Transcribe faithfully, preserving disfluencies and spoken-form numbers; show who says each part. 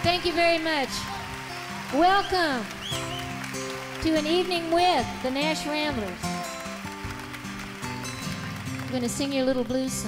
Speaker 1: Thank you very much. Welcome to an evening with the Nash Ramblers. I'm going to sing you a little blues song.